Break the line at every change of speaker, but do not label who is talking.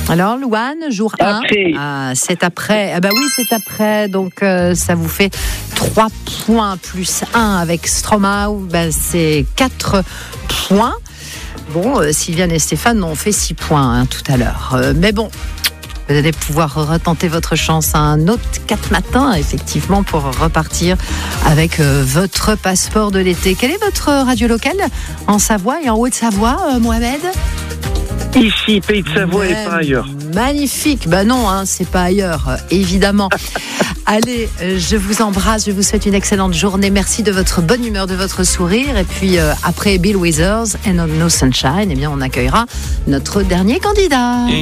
Alors, Louane, jour 1. C'est après. Ah bah oui, c'est après. Donc, ça vous fait 3 points plus 1 avec Stromae. C'est 4 points. Bon, Sylviane et Stéphane ont fait 6 points tout à l'heure. Mais bon, vous allez pouvoir retenter votre chance un autre 4 matins, effectivement, pour repartir avec votre passeport de l'été. Quelle est votre radio locale en Savoie et en Haute-Savoie, Mohamed ?
Ici, Pays de Savoie et pas ailleurs.
Magnifique. Non, c'est pas ailleurs, évidemment. Allez, je vous embrasse, je vous souhaite une excellente journée. Merci de votre bonne humeur, de votre sourire. Et puis, après Bill Withers et No Sunshine, on accueillera notre dernier candidat.